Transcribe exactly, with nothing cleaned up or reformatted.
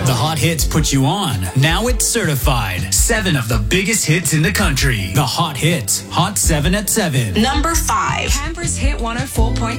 The hot hits put you on. Now it's certified. Seven of the biggest hits in the country. The hot hits. Hot seven at seven. Number five. Canberra's Hit one oh four point